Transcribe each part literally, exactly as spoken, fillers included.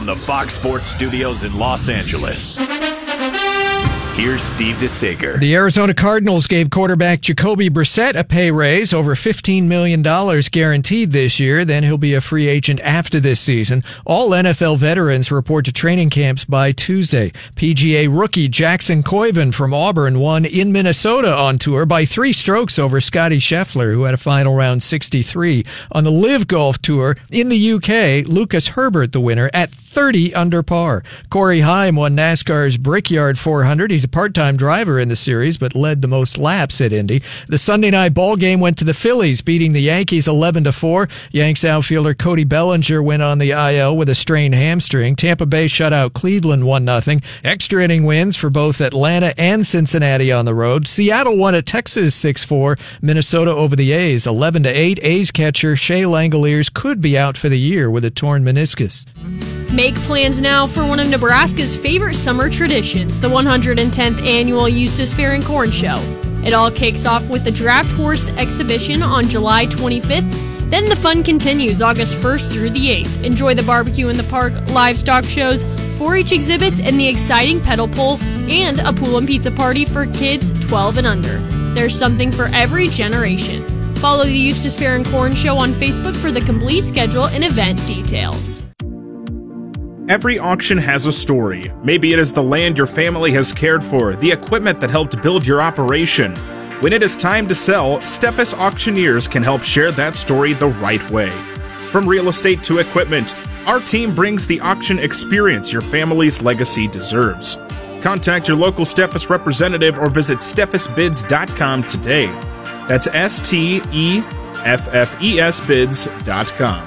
from the Fox Sports Studios in Los Angeles, here's Steve DeSager. The Arizona Cardinals gave quarterback Jacoby Brissett a pay raise, over fifteen million dollars guaranteed this year. Then he'll be a free agent after this season. All N F L veterans report to training camps by Tuesday. P G A rookie Jackson Koiven from Auburn won in Minnesota on tour by three strokes over Scotty Scheffler, who had a final round sixty-three. On the Live Golf Tour in the U K, Lucas Herbert the winner at thirty under par. Corey Heim won NASCAR's Brickyard four hundred. He's a part-time driver in the series, but led the most laps at Indy. The Sunday night ball game went to the Phillies, beating the Yankees eleven to four. Yanks outfielder Cody Bellinger went on the I L with a strained hamstring. Tampa Bay shut out Cleveland one nothing. Extra inning wins for both Atlanta and Cincinnati on the road. Seattle won at Texas six four. Minnesota over the A's eleven to eight. A's catcher Shea Langoliers could be out for the year with a torn meniscus. Make plans now for one of Nebraska's favorite summer traditions, the one hundred tenth Annual Eustis Fair and Corn Show. It all kicks off with the Draft Horse Exhibition on July twenty-fifth. Then the fun continues August first through the eighth. Enjoy the barbecue in the park, livestock shows, four H exhibits, and the exciting pedal pull, and a pool and pizza party for kids twelve and under. There's something for every generation. Follow the Eustis Fair and Corn Show on Facebook for the complete schedule and event details. Every auction has a story. Maybe it is the land your family has cared for, the equipment that helped build your operation. When it is time to sell, Steffes Auctioneers can help share that story the right way. From real estate to equipment, our team brings the auction experience your family's legacy deserves. Contact your local Steffes representative or visit steffes bids dot com today. That's S T E F F E S bids dot com.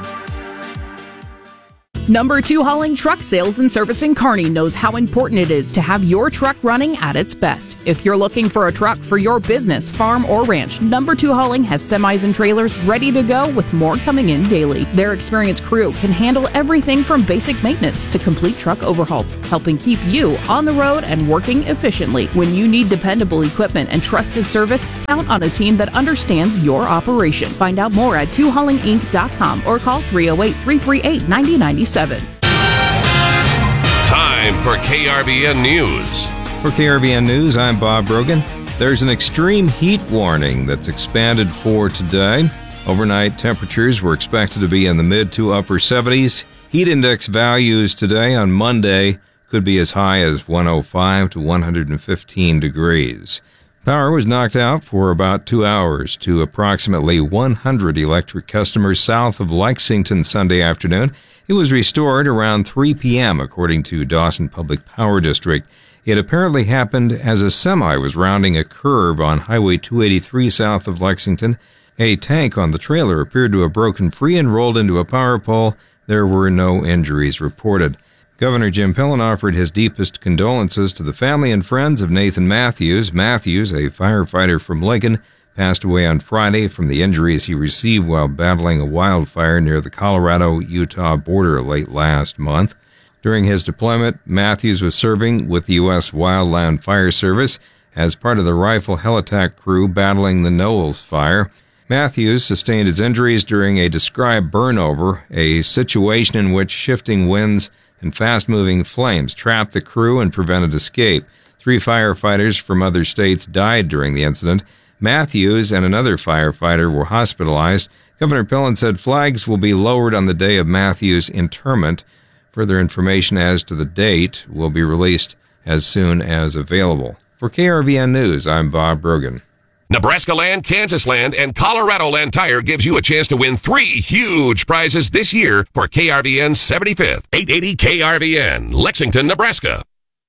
Number two Hauling Truck Sales and Service in Kearney knows how important it is to have your truck running at its best. If you're looking for a truck for your business, farm, or ranch, Number two Hauling has semis and trailers ready to go with more coming in daily. Their experienced crew can handle everything from basic maintenance to complete truck overhauls, helping keep you on the road and working efficiently. When you need dependable equipment and trusted service, count on a team that understands your operation. Find out more at two hauling inc dot com or call three oh eight, three three eight, nine oh nine seven. Time for K R V N News. For K R V N News, I'm Bob Brogan. There's an extreme heat warning that's expanded for today. Overnight temperatures were expected to be in the mid to upper seventies. Heat index values today on Monday could be as high as one oh five to one hundred fifteen degrees. Power was knocked out for about two hours to approximately one hundred electric customers south of Lexington Sunday afternoon. It was restored around three p.m., according to Dawson Public Power District. It apparently happened as a semi was rounding a curve on Highway two eighty-three south of Lexington. A tank on the trailer appeared to have broken free and rolled into a power pole. There were no injuries reported. Governor Jim Pillen offered his deepest condolences to the family and friends of Nathan Matthews. Matthews, a firefighter from Lincoln, passed away on Friday from the injuries he received while battling a wildfire near the Colorado-Utah border late last month. During his deployment, Matthews was serving with the U S Wildland Fire Service as part of the rifle heli-tac crew battling the Knowles fire. Matthews sustained his injuries during a described burnover, a situation in which shifting winds and fast-moving flames trapped the crew and prevented escape. Three firefighters from other states died during the incident. Matthews and another firefighter were hospitalized. Governor Pillen said flags will be lowered on the day of Matthews' interment. Further information as to the date will be released as soon as available. For K R V N News, I'm Bob Brogan. Nebraska Land, Kansas Land, and Colorado Land Tire gives you a chance to win three huge prizes this year for K R V N's seventy-fifth. eight eighty K R V N, Lexington, Nebraska.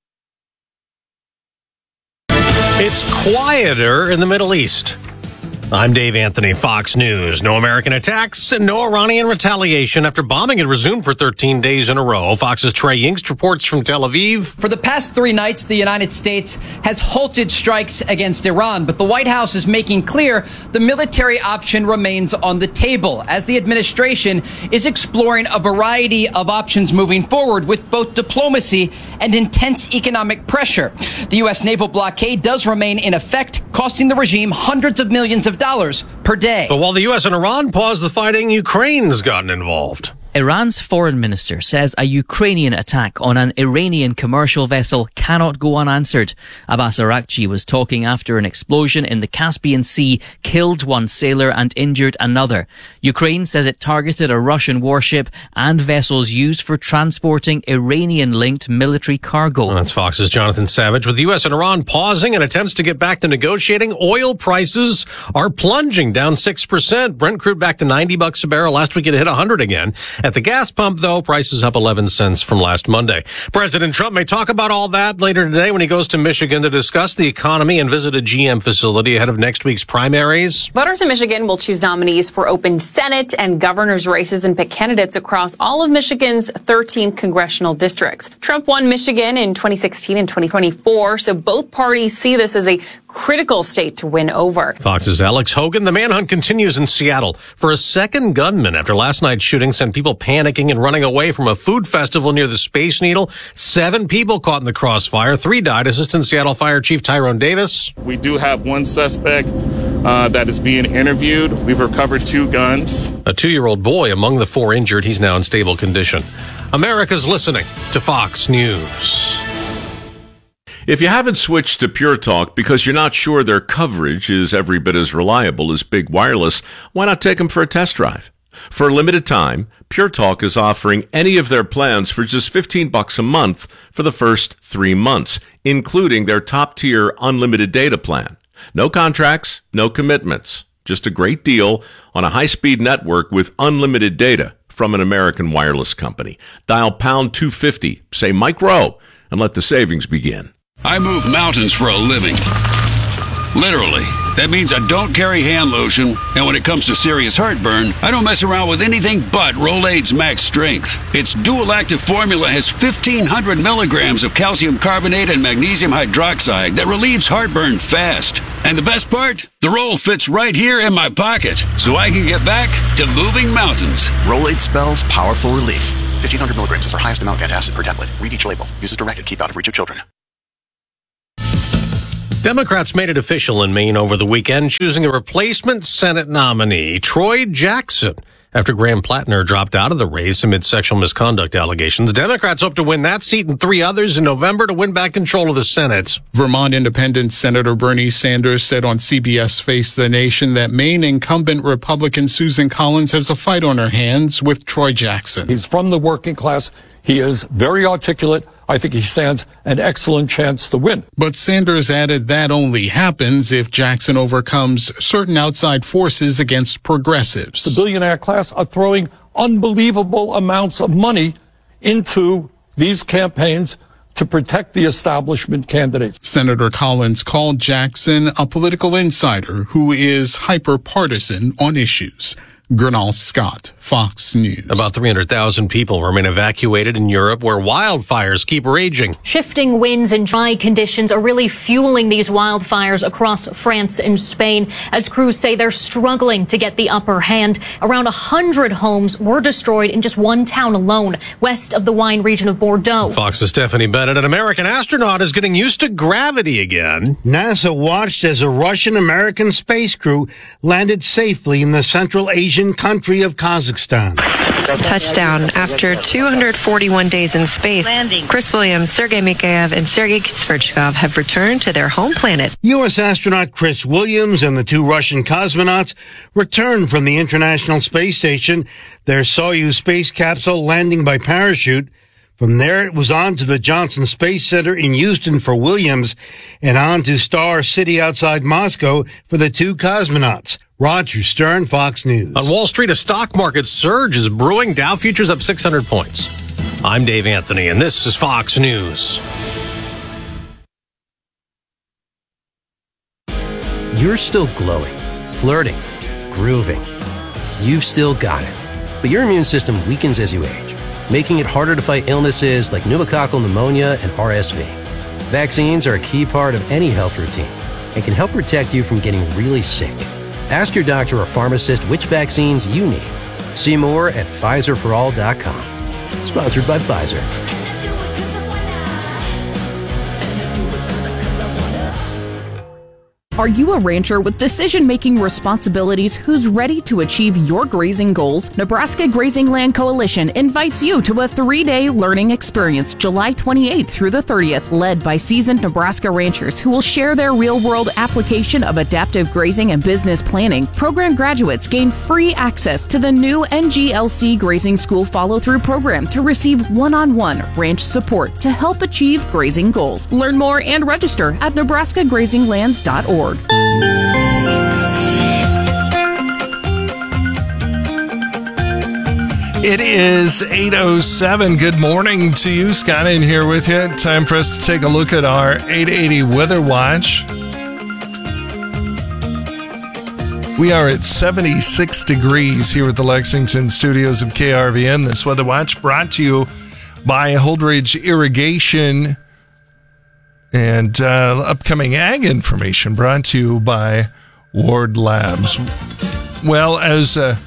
It's quieter in the Middle East. I'm Dave Anthony, Fox News. No American attacks and no Iranian retaliation after bombing had resumed for thirteen days in a row. Fox's Trey Yingst reports from Tel Aviv. For the past three nights, the United States has halted strikes against Iran, but the White House is making clear the military option remains on the table as the administration is exploring a variety of options moving forward with both diplomacy and intense economic pressure. The U S naval blockade does remain in effect, costing the regime hundreds of millions of dollars per day. But while the U S and Iran paused the fighting, Ukraine's gotten involved. Iran's foreign minister says a Ukrainian attack on an Iranian commercial vessel cannot go unanswered. Abbas Araghchi was talking after an explosion in the Caspian Sea killed one sailor and injured another. Ukraine says it targeted a Russian warship and vessels used for transporting Iranian-linked military cargo. That's Fox's Jonathan Savage. With the U S and Iran pausing in attempts to get back to negotiating, oil prices are plunging, down six percent. Brent crude back to ninety bucks a barrel. Last week it hit one hundred again. At the gas pump, though, prices up eleven cents from last Monday. President Trump may talk about all that later today when he goes to Michigan to discuss the economy and visit a G M facility ahead of next week's primaries. Voters in Michigan will choose nominees for open Senate and governor's races and pick candidates across all of Michigan's thirteen congressional districts. Trump won Michigan in twenty sixteen and twenty twenty-four, so both parties see this as a critical state to win over. Fox's Alex Hogan. The manhunt continues in Seattle for a second gunman after last night's shooting sent people panicking and running away from a food festival near the Space Needle. Seven people caught in the crossfire. Three died. Assistant Seattle Fire Chief Tyrone Davis. We do have one suspect uh, that is being interviewed. We've recovered two guns. A two-year-old boy among the four injured. He's now in stable condition. America's listening to Fox News. If you haven't switched to Pure Talk because you're not sure their coverage is every bit as reliable as Big Wireless, why not take them for a test drive? For a limited time, Pure Talk is offering any of their plans for just fifteen bucks a month for the first three months, including their top-tier unlimited data plan. No contracts, no commitments. Just a great deal on a high-speed network with unlimited data from an American wireless company. Dial pound two fifty, say Mike Rowe, and let the savings begin. I move mountains for a living. Literally. That means I don't carry hand lotion, and when it comes to serious heartburn, I don't mess around with anything but Rolaids Max Strength. Its dual-active formula has fifteen hundred milligrams of calcium carbonate and magnesium hydroxide that relieves heartburn fast. And the best part? The roll fits right here in my pocket, so I can get back to moving mountains. Rolaids spells powerful relief. fifteen hundred milligrams is our highest amount of antacid per tablet. Read each label. Use as directed. Keep out of reach of children. Democrats made it official in Maine over the weekend, choosing a replacement Senate nominee, Troy Jackson. After Graham Plattner dropped out of the race amid sexual misconduct allegations, Democrats hope to win that seat and three others in November to win back control of the Senate. Vermont Independent Senator Bernie Sanders said on C B S Face the Nation that Maine incumbent Republican Susan Collins has a fight on her hands with Troy Jackson. He's from the working class. He is very articulate. I think he stands an excellent chance to win. But Sanders added that only happens if Jackson overcomes certain outside forces against progressives. The billionaire class are throwing unbelievable amounts of money into these campaigns to protect the establishment candidates. Senator Collins called Jackson a political insider who is hyper-partisan on issues. Gernal Scott, Fox News. About three hundred thousand people remain evacuated in Europe where wildfires keep raging. Shifting winds and dry conditions are really fueling these wildfires across France and Spain, as crews say they're struggling to get the upper hand. Around one hundred homes were destroyed in just one town alone, west of the wine region of Bordeaux. Fox's Stephanie Bennett. An American astronaut is getting used to gravity again. NASA watched as a Russian-American space crew landed safely in the Central Asian country of Kazakhstan. Touchdown after two hundred forty-one days in space. Landing. Chris Williams, Sergei Mikheyev, and Sergei Sverchkov have returned to their home planet. U S astronaut Chris Williams and the two Russian cosmonauts returned from the International Space Station, their Soyuz space capsule landing by parachute. From there, it was on to the Johnson Space Center in Houston for Williams and on to Star City outside Moscow for the two cosmonauts. Roger Stern, Fox News. On Wall Street, a stock market surge is brewing. Dow futures up six hundred points. I'm Dave Anthony, and this is Fox News. You're still glowing, flirting, grooving. You've still got it. But your immune system weakens as you age, making it harder to fight illnesses like pneumococcal pneumonia and R S V. Vaccines are a key part of any health routine and can help protect you from getting really sick. Ask your doctor or pharmacist which vaccines you need. See more at Pfizer for all dot com. Sponsored by Pfizer. Are you a rancher with decision-making responsibilities who's ready to achieve your grazing goals? Nebraska Grazing Land Coalition invites you to a three-day learning experience July twenty-eighth through the thirtieth, led by seasoned Nebraska ranchers who will share their real-world application of adaptive grazing and business planning. Program graduates gain free access to the new N G L C Grazing School Follow-Through Program to receive one-on-one ranch support to help achieve grazing goals. Learn more and register at nebraska grazing lands dot org. It is eight oh seven. Good morning to you. Scott in here with you. Time for us to take a look at our eight eighty Weather Watch. We are at seventy-six degrees here at the Lexington studios of K R V N. This Weather Watch brought to you by Holdridge Irrigation. And uh, upcoming ag information brought to you by Ward Labs. Well, as uh,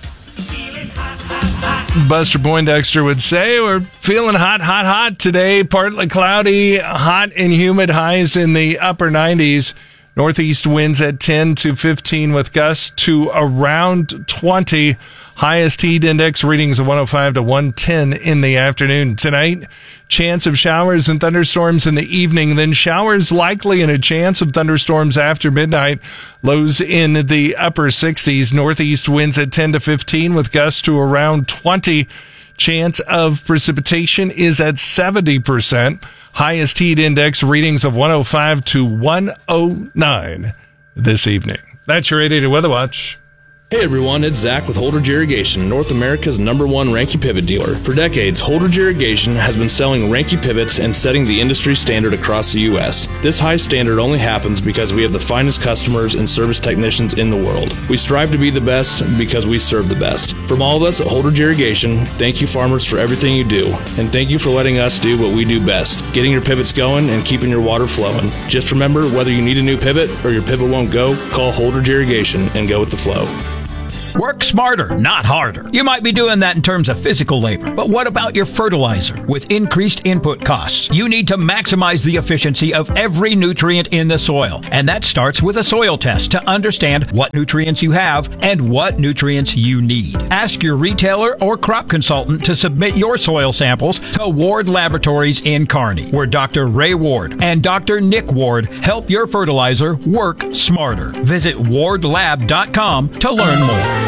Buster Poindexter would say, we're feeling hot, hot, hot today. Partly cloudy, hot and humid, highs in the upper nineties. Northeast winds at ten to fifteen with gusts to around twenty. Highest heat index readings of one oh five to one ten in the afternoon. Tonight, chance of showers and thunderstorms in the evening, then showers likely and a chance of thunderstorms after midnight. Lows in the upper sixties. Northeast winds at ten to fifteen with gusts to around twenty. Chance of precipitation is at seventy percent. Highest heat index readings of one oh five to one oh nine this evening. That's your eight eighty Weather Watch. Hey everyone, it's Zach with Holdridge Irrigation, North America's number one Ranke pivot dealer. For decades, Holdridge Irrigation has been selling Ranke pivots and setting the industry standard across the U S. This high standard only happens because we have the finest customers and service technicians in the world. We strive to be the best because we serve the best. From all of us at Holdridge Irrigation, thank you farmers for everything you do, and thank you for letting us do what we do best, getting your pivots going and keeping your water flowing. Just remember, whether you need a new pivot or your pivot won't go, call Holdridge Irrigation and go with the flow. Work smarter, not harder. You might be doing that in terms of physical labor, but what about your fertilizer? With increased input costs, you need to maximize the efficiency of every nutrient in the soil. And that starts with a soil test to understand what nutrients you have and what nutrients you need. Ask your retailer or crop consultant to submit your soil samples to Ward Laboratories in Kearney, where Doctor Ray Ward and Doctor Nick Ward help your fertilizer work smarter. Visit ward lab dot com to learn more.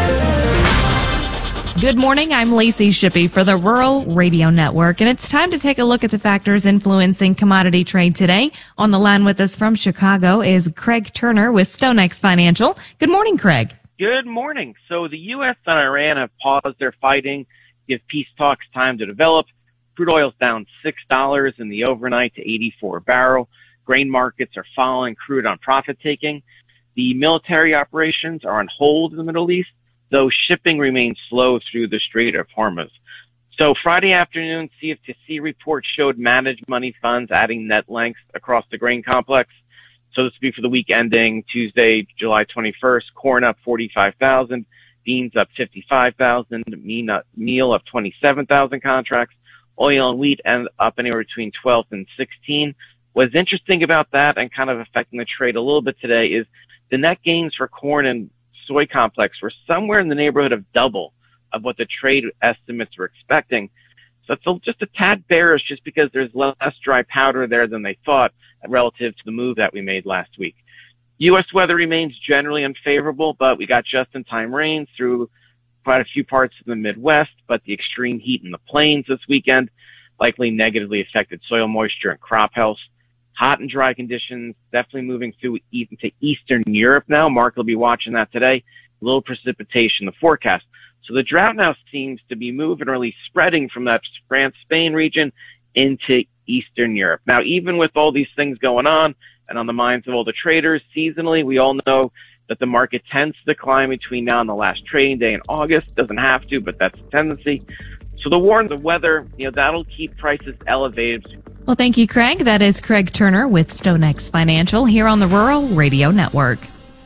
Good morning, I'm Lacey Shippey for the Rural Radio Network, and it's time to take a look at the factors influencing commodity trade today. On the line with us from Chicago is Craig Turner with StoneX Financial. Good morning, Craig. Good morning. So the U S and Iran have paused their fighting, give peace talks time to develop. Crude oil's down six dollars in the overnight to eighty-four a barrel. Grain markets are following crude on profit-taking. The military operations are on hold in the Middle East, though shipping remains slow through the Strait of Hormuz. So Friday afternoon, C F T C report showed managed money funds adding net length across the grain complex. So this will be for the week ending Tuesday, July twenty-first. Corn up forty-five thousand, beans up fifty-five thousand, meal up twenty-seven thousand contracts, oil and wheat end up anywhere between twelve and sixteen. What's interesting about that and kind of affecting the trade a little bit today is the net gains for corn and soy complex were somewhere in the neighborhood of double of what the trade estimates were expecting. So it's just a tad bearish just because there's less dry powder there than they thought relative to the move that we made last week. U S weather remains generally unfavorable, but we got just-in-time rain through quite a few parts of the Midwest, but the extreme heat in the plains this weekend likely negatively affected soil moisture and crop health. Hot and dry conditions definitely moving through even to Eastern Europe now. Mark will be watching that today. A little precipitation in the forecast. So the drought now seems to be moving or at least spreading from that France-Spain region into Eastern Europe. Now, even with all these things going on and on the minds of all the traders, seasonally, we all know that the market tends to decline between now and the last trading day in August. Doesn't have to, but that's a tendency. So the war and the weather, you know, that'll keep prices elevated. Well, thank you, Craig. That is Craig Turner with StoneX Financial here on the Rural Radio Network.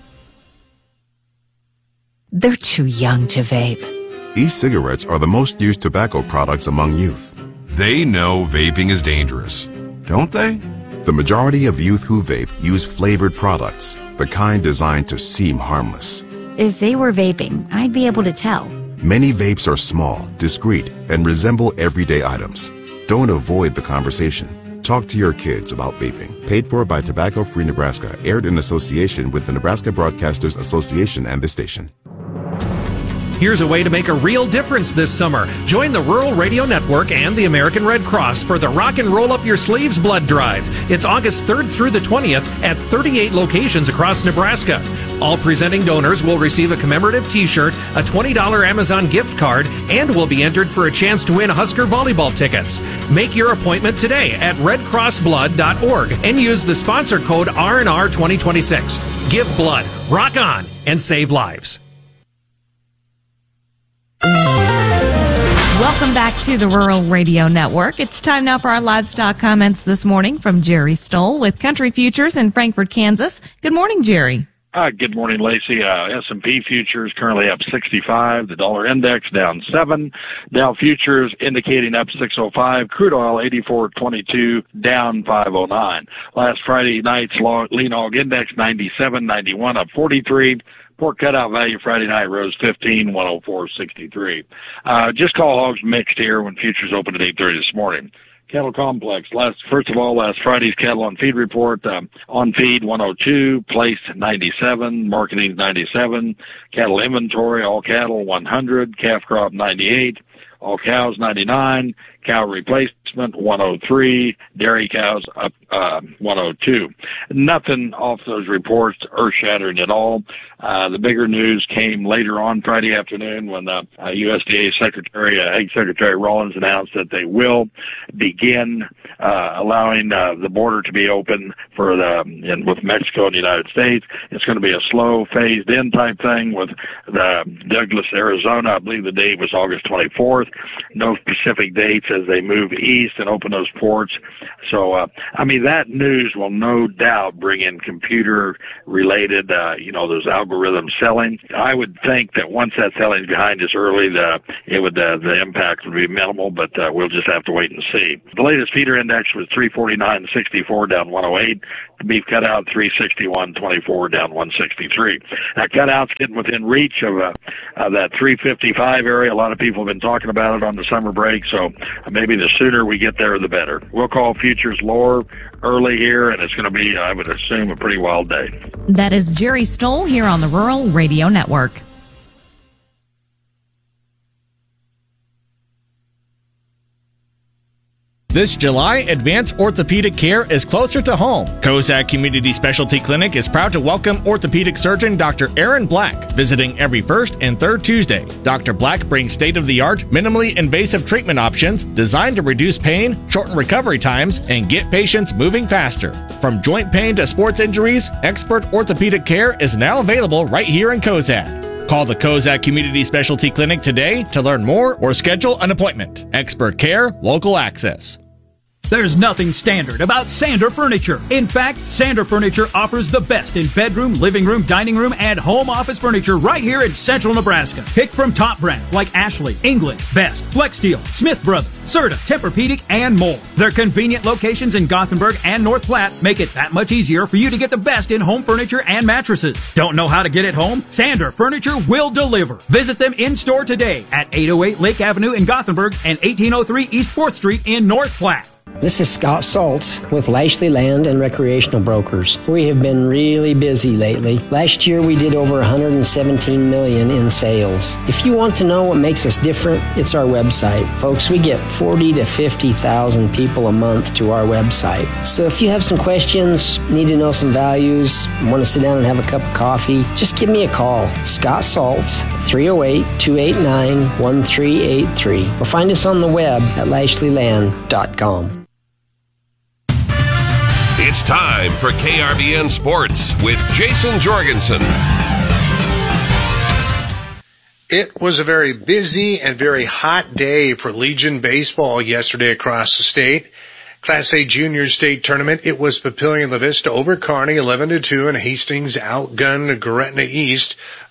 They're too young to vape. E-cigarettes are the most used tobacco products among youth. They know vaping is dangerous, don't they? The majority of youth who vape use flavored products, the kind designed to seem harmless. If they were vaping, I'd be able to tell. Many vapes are small, discreet, and resemble everyday items. Don't avoid the conversation. Talk to your kids about vaping. Paid for by Tobacco Free Nebraska. Aired in association with the Nebraska Broadcasters Association and the station. Here's a way to make a real difference this summer. Join the Rural Radio Network and the American Red Cross for the Rock and Roll Up Your Sleeves Blood Drive. It's August third through the twentieth at thirty-eight locations across Nebraska. All presenting donors will receive a commemorative t-shirt, a twenty dollars Amazon gift card, and will be entered for a chance to win Husker volleyball tickets. Make your appointment today at red cross blood dot org and use the sponsor code R N R twenty twenty-six. Give blood, rock on, and save lives. Welcome back to the Rural Radio Network. It's time now for our livestock comments this morning from Jerry Stoll with Country Futures in Frankfort, Kansas. Good morning, Jerry. Uh, good morning, Lacey. Uh, S and P futures currently up sixty-five. The dollar index down seven. Dow futures indicating up six oh five. Crude oil eighty-four twenty-two down five oh nine. Last Friday night's lean hog index ninety-seven ninety-one up forty-three. Pork cutout value Friday night rose fifteen, one oh four sixty-three. Uh, just call hogs mixed here when futures opened at eight thirty this morning. Cattle complex. Last, first of all, last Friday's cattle on feed report, um, on feed one oh two, placed ninety-seven, marketing ninety-seven, cattle inventory, all cattle one hundred, calf crop ninety-eight, all cows ninety-nine, cow replacement one oh three, dairy cows up uh, one oh two. Nothing off those reports earth-shattering at all. Uh, the bigger news came later on Friday afternoon when the uh, U S D A Secretary, uh, Ag Secretary Rollins announced that they will begin uh, allowing uh, the border to be open for the in, with Mexico and the United States. It's going to be a slow, phased-in type thing with the Douglas, Arizona. I believe the date was August twenty-fourth. No specific dates as they move east and open those ports. So, uh, I mean, that news will no doubt bring in computer-related, uh, you know, those algorithm selling. I would think that once that selling is behind us early, the, it would, uh, the impact would be minimal, but uh, we'll just have to wait and see. The latest feeder index was three forty-nine sixty-four down one oh eight. The beef cutout three sixty-one twenty-four down one sixty-three. That cutout's getting within reach of, uh, of that three fifty-five area. A lot of people have been talking about it on the summer break, so maybe the sooner we get there, the better. We'll call futures lower early here, and it's going to be, I would assume, a pretty wild day. That is Jerry Stoll here on the Rural Radio Network. This July, advanced orthopedic care is closer to home. Kozak Community Specialty Clinic is proud to welcome orthopedic surgeon Doctor Aaron Black, visiting every first and third Tuesday. Doctor Black brings state-of-the-art, minimally invasive treatment options designed to reduce pain, shorten recovery times, and get patients moving faster. From joint pain to sports injuries, expert orthopedic care is now available right here in Kozak. Call the Kozak Community Specialty Clinic today to learn more or schedule an appointment. Expert care, local access. There's nothing standard about Sander Furniture. In fact, Sander Furniture offers the best in bedroom, living room, dining room, and home office furniture right here in central Nebraska. Pick from top brands like Ashley, England, Best, Flexsteel, Smith Brothers, Serta, Tempur-Pedic, and more. Their convenient locations in Gothenburg and North Platte make it that much easier for you to get the best in home furniture and mattresses. Don't know how to get it home? Sander Furniture will deliver. Visit them in-store today at eight oh eight Lake Avenue in Gothenburg and eighteen oh three East fourth Street in North Platte. This is Scott Saltz with Lashley Land and Recreational Brokers. We have been really busy lately. Last year we did over one hundred seventeen million dollars in sales. If you want to know what makes us different, it's our website. Folks, we get forty to fifty thousand people a month to our website. So if you have some questions, need to know some values, want to sit down and have a cup of coffee, just give me a call. Scott Saltz, three oh eight, two eight nine, one three eight three. Or find us on the web at lashley land dot com. It's time for K R B N Sports with Jason Jorgensen. It was a very busy and very hot day for Legion baseball yesterday across the state. Class A Junior State Tournament, it was Papillion La Vista over Kearney eleven to two, and Hastings outgunned Gretna East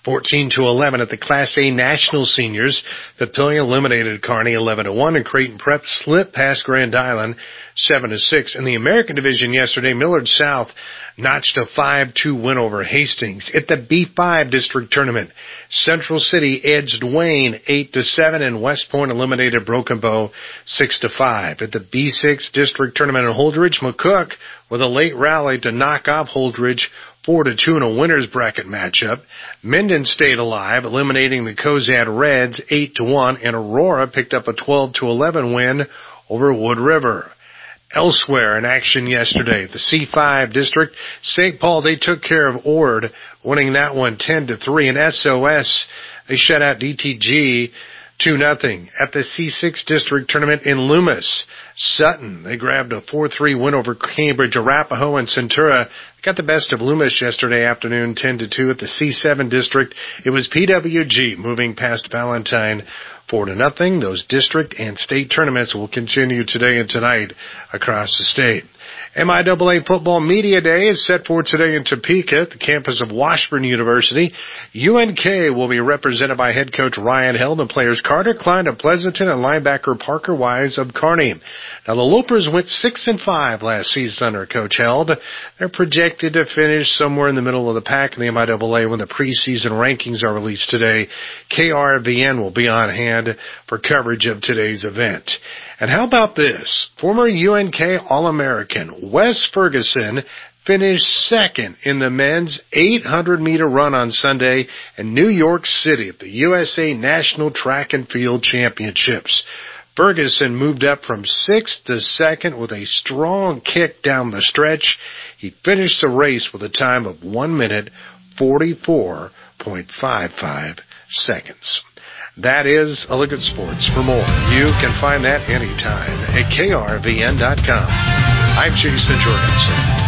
fourteen to eleven at the Class A National Seniors. Papillion eliminated Kearney eleven to one, and Creighton Prep slipped past Grand Island seven to six. In the American Division yesterday, Millard South notched a five two win over Hastings. At the B five District Tournament, Central City edged Wayne eight to seven, and West Point eliminated Broken Bow six to five. At the B six District Tournament in Holdridge, McCook with a late rally to knock off Holdridge four to two in a winner's bracket matchup. Minden stayed alive, eliminating the Cozad Reds eight to one, and Aurora picked up a twelve to eleven win over Wood River. Elsewhere in action yesterday, the C five District, Saint Paul, they took care of Ord, winning that one ten to three, and S O S, they shut out D T G two nothing. At the C six District Tournament in Loomis, Sutton, they grabbed a four three win over Cambridge. Arapahoe and Centura got the best of Loomis yesterday afternoon, ten to two. At the C seven District, it was P W G moving past Valentine four to nothing. Those district and state tournaments will continue today and tonight across the state. M I A A Football Media Day is set for today in Topeka at the campus of Washburn University. U N K will be represented by head coach Ryan Held and players Carter Klein of Pleasanton and linebacker Parker Wise of Kearney. Now, the Lopers went six and five last season under Coach Held. They're projected to finish somewhere in the middle of the pack in the M I A A when the preseason rankings are released today. K R V N will be on hand for coverage of today's event. And how about this? Former U N K All-American Wes Ferguson finished second in the men's eight hundred meter run on Sunday in New York City at the U S A National Track and Field Championships. Ferguson moved up from sixth to second with a strong kick down the stretch. He finished the race with a time of one minute, forty-four point five five seconds. That is a look at sports. For more, you can find that anytime at K R V N dot com. I'm Jason Jorgensen.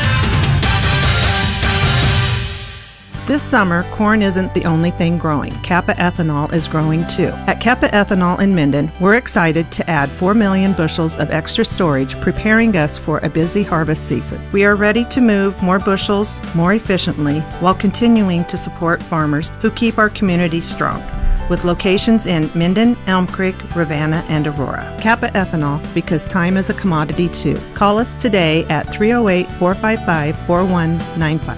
This summer, corn isn't the only thing growing. Kappa Ethanol is growing too. At Kappa Ethanol in Minden, we're excited to add four million bushels of extra storage, preparing us for a busy harvest season. We are ready to move more bushels more efficiently while continuing to support farmers who keep our community strong, with locations in Minden, Elm Creek, Ravenna, and Aurora. Kappa Ethanol, because time is a commodity too. Call us today at three oh eight, four five five, four one nine five.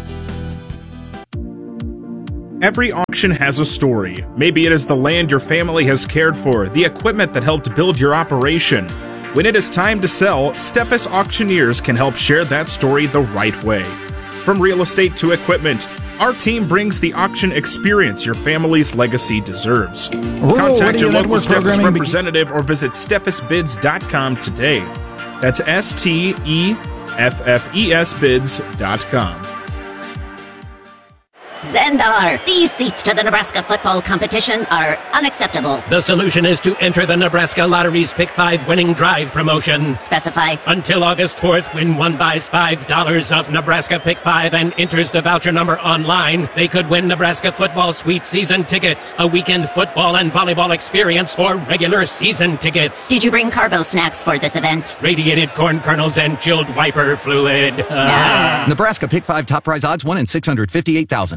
Every auction has a story. Maybe it is the land your family has cared for, the equipment that helped build your operation. When it is time to sell, Steffes Auctioneers can help share that story the right way. From real estate to equipment, our team brings the auction experience your family's legacy deserves. Rural Contact your Radio local Network Steffes programming representative or visit steffes bids dot com today. That's S T E F F E S bids dot com. Zendar, these seats to the Nebraska football competition are unacceptable. The solution is to enter the Nebraska Lottery's Pick five Winning Drive promotion. Specify. Until August fourth, when one buys five dollars of Nebraska Pick five and enters the voucher number online, they could win Nebraska football suite season tickets, a weekend football and volleyball experience, or regular season tickets. Did you bring Carbo snacks for this event? Radiated corn kernels and chilled wiper fluid. Uh. Ah. Nebraska Pick five top prize odds one in six hundred fifty-eight thousand.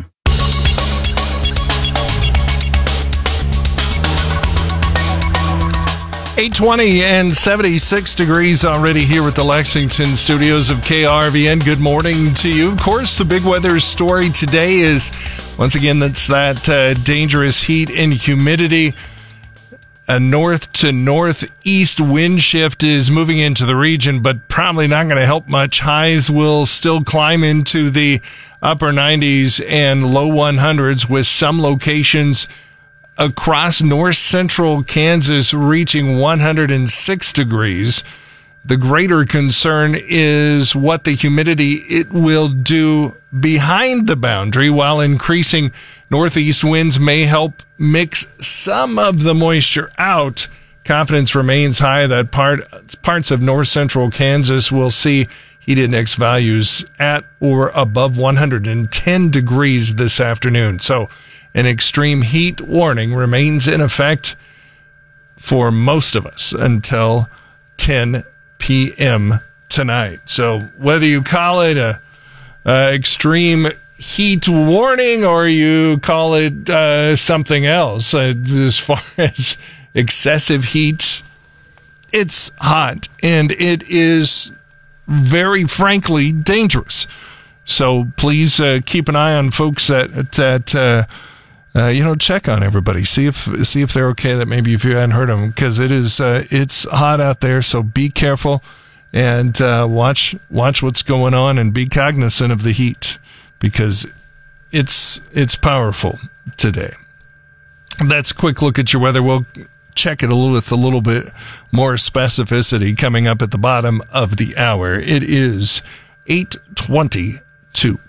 eight twenty and seventy-six degrees already here at the Lexington studios of K R V N. Good morning to you. Of course, the big weather story today is, once again, that's that uh, dangerous heat and humidity. A north to northeast wind shift is moving into the region, but probably not going to help much. Highs will still climb into the upper nineties and low one hundreds, with some locations across north central Kansas reaching one hundred six degrees. The greater concern is what the humidity it will do behind the boundary. While increasing northeast winds may help mix some of the moisture out, confidence remains high that part, parts of north central Kansas will see heat index values at or above one hundred ten degrees this afternoon. So an extreme heat warning remains in effect for most of us until ten p.m. tonight. So whether you call it a, a extreme heat warning or you call it uh, something else. Uh, as far as excessive heat, it's hot, and it is very frankly dangerous. So please uh, keep an eye on folks that that uh, uh, you know check on everybody, see if see if they're okay. That maybe if you hadn't heard them, because it is uh, it's hot out there. So be careful and uh, watch watch what's going on and be cognizant of the heat, because it's it's powerful today. That's a quick look at your weather. We'll check it a little with a little bit more specificity coming up at the bottom of the hour. It is eight twenty-two.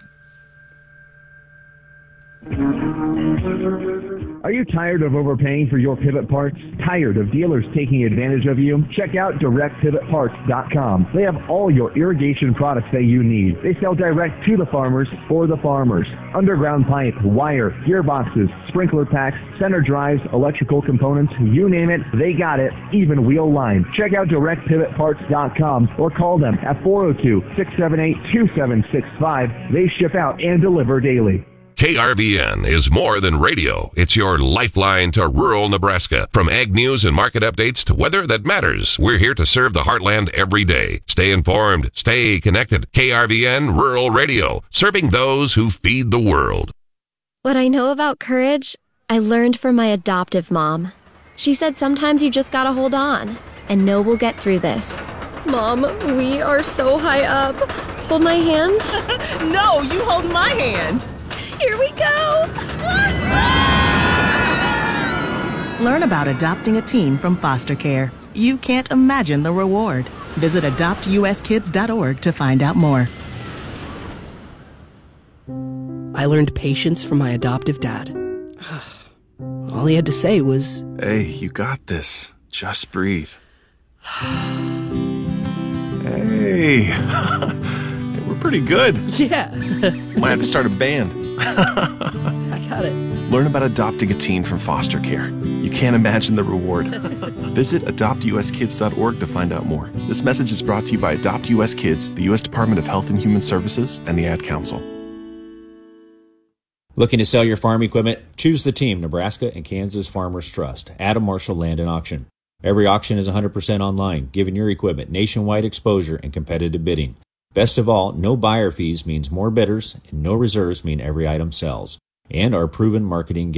Are you tired of overpaying for your pivot parts? Tired of dealers taking advantage of you? Check out direct pivot parts dot com. They have all your irrigation products that you need. They sell direct to the farmers for the farmers. Underground pipe, wire, gearboxes, sprinkler packs, center drives, electrical components, you name it, they got it, even wheel line. Check out direct pivot parts dot com or call them at four oh two, six seven eight, two seven six five. They ship out and deliver daily. K R V N is more than radio. It's your lifeline to rural Nebraska. From ag news and market updates to weather that matters, we're here to serve the heartland every day. Stay informed, stay connected. K R V N Rural Radio, serving those who feed the world. What I know about courage, I learned from my adoptive mom. She said sometimes you just gotta hold on and know we'll get through this. Mom, we are so high up. Hold my hand. No, you hold my hand. Here we go! Learn about adopting a teen from foster care. You can't imagine the reward. Visit adopt u s kids dot org to find out more. I learned patience from my adoptive dad. All he had to say was, "Hey, you got this. Just breathe." Hey, we're pretty good. Yeah. Might have to start a band. I got it. Learn about adopting a teen from foster care. You can't imagine the reward. Visit adopt u s kids dot org to find out more. This message is brought to you by Adopt U S Kids, the U S Department of Health and Human Services, and the Ad Council. Looking to sell your farm equipment? Choose the team Nebraska and Kansas Farmers Trust. Adam Marshall Land and Auction. Every auction is one hundred percent online, giving your equipment nationwide exposure and competitive bidding. Best of all, no buyer fees means more bidders, and no reserves mean every item sells. And our proven marketing